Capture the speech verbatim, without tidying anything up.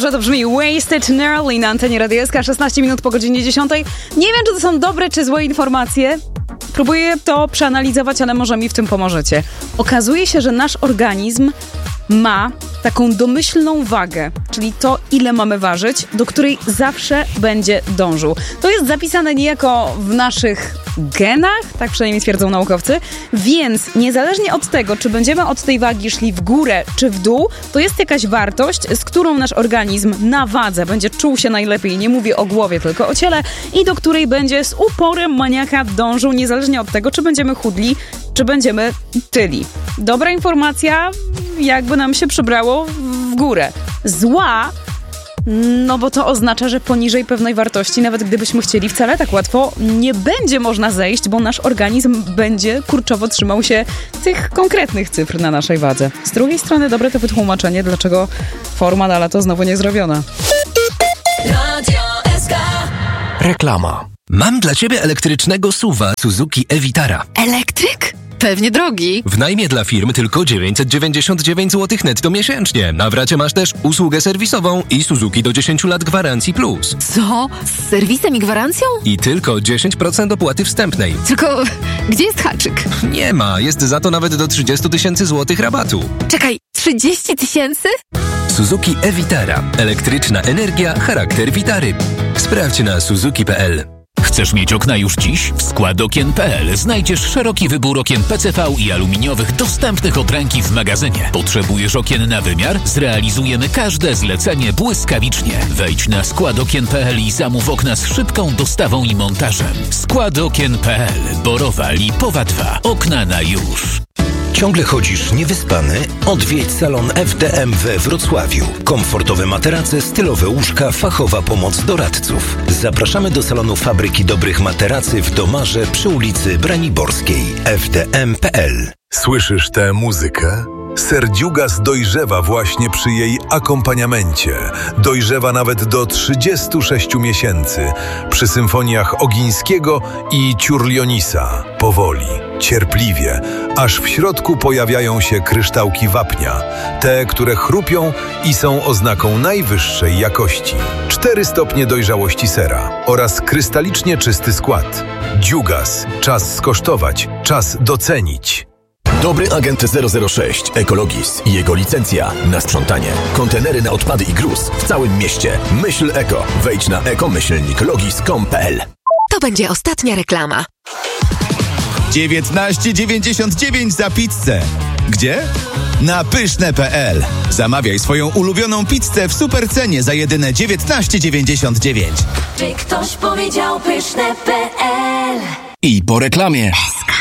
dobrze, to brzmi Wasted Nearly na antenie Radia S K, szesnaście minut po godzinie dziesiątej. Nie wiem, czy to są dobre, czy złe informacje. Próbuję to przeanalizować, ale może mi w tym pomożecie. Okazuje się, że nasz organizm ma taką domyślną wagę, czyli to, ile mamy ważyć, do której zawsze będzie dążył. To jest zapisane niejako w naszych genach, tak przynajmniej twierdzą naukowcy, więc niezależnie od tego, czy będziemy od tej wagi szli w górę czy w dół, to jest jakaś wartość, z którą nasz organizm na wadze będzie czuł się najlepiej, nie mówię o głowie, tylko o ciele, i do której będzie z uporem maniaka dążył, niezależnie od tego, czy będziemy chudli, czy będziemy tyli. Dobra informacja, jakby nam się przybrało w górę. Zła, no bo to oznacza, że poniżej pewnej wartości, nawet gdybyśmy chcieli, wcale tak łatwo nie będzie można zejść, bo nasz organizm będzie kurczowo trzymał się tych konkretnych cyfr na naszej wadze. Z drugiej strony dobre to wytłumaczenie, dlaczego forma na lato znowu nie zrobiona. Radio S K. Reklama. Mam dla ciebie elektrycznego suwa Suzuki e-Vitara. Elektryk? Pewnie drogi. W najmie dla firm tylko dziewięćset dziewięćdziesiąt dziewięć złotych netto miesięcznie. Na w racie masz też usługę serwisową i Suzuki do dziesięć lat gwarancji plus. Co? Z serwisem i gwarancją? I tylko dziesięć procent opłaty wstępnej. Tylko gdzie jest haczyk? Nie ma, jest za to nawet do trzydzieści tysięcy złotych rabatu. Czekaj, trzydzieści tysięcy? Suzuki e-Vitara. Elektryczna energia, charakter Vitary. Sprawdź na suzuki kropka p l. Chcesz mieć okna już dziś? W składokien kropka p l znajdziesz szeroki wybór okien P C V i aluminiowych dostępnych od ręki w magazynie. Potrzebujesz okien na wymiar? Zrealizujemy każde zlecenie błyskawicznie. Wejdź na składokien kropka p l i zamów okna z szybką dostawą i montażem. składokien kropka p l. Borowa Lipowa dwa. Okna na już. Ciągle chodzisz niewyspany? Odwiedź salon F D M we Wrocławiu. Komfortowe materace, stylowe łóżka, fachowa pomoc doradców. Zapraszamy do salonu Fabryki Dobrych Materacy w Domarze przy ulicy Braniborskiej. f d m kropka p l. Słyszysz tę muzykę? Serdziugas dojrzewa właśnie przy jej akompaniamencie. Dojrzewa nawet do trzydziestu sześciu miesięcy przy symfoniach Ogińskiego i Ciurlionisa. Powoli, cierpliwie, aż w środku pojawiają się kryształki wapnia. Te, które chrupią i są oznaką najwyższej jakości. Cztery stopnie dojrzałości sera oraz krystalicznie czysty skład. Dziugas. Czas skosztować. Czas docenić. Dobry agent zero zero sześć Ekologis i jego licencja na sprzątanie. Kontenery na odpady i gruz w całym mieście. Myśl eko. Wejdź na eko myślnik logis kropka com kropka p l. To będzie ostatnia reklama. dziewiętnaście dziewięćdziesiąt dziewięć za pizzę. Gdzie? Na pyszne kropka p l. Zamawiaj swoją ulubioną pizzę w supercenie za jedyne dziewiętnaście dziewięćdziesiąt dziewięć. Czy ktoś powiedział pyszne kropka p l? I po reklamie.